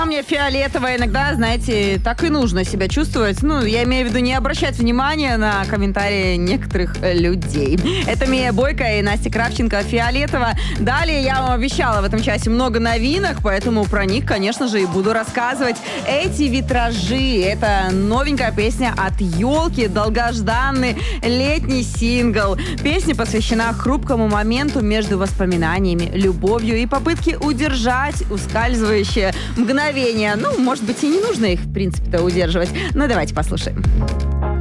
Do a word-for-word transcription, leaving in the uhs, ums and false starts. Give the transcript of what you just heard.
Она у меня фиолетовая. Иногда, знаете, так и нужно себя чувствовать. Ну, я имею в виду не обращать внимания на комментарии некоторых людей. Это Мия Бойко и Настя Кравченко «Фиолетово». Далее я вам обещала в этом часе много новинок, поэтому про них, конечно же, и буду рассказывать. Эти витражи — это новенькая песня от «Елки», долгожданный летний сингл. Песня посвящена хрупкому моменту между воспоминаниями, любовью и попытке удержать ускальзывающее мгновение. Ну, может быть, и не нужно их, в принципе-то, удерживать. Но давайте послушаем.